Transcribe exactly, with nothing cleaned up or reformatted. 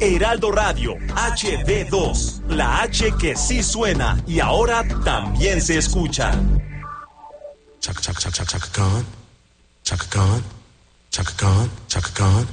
Heraldo Radio, H D dos, la H que sí suena y ahora también se escucha. Chaka, chaka, chaka, chaka, Khan. Chaka Khan. Chaka Khan. Chaka Khan.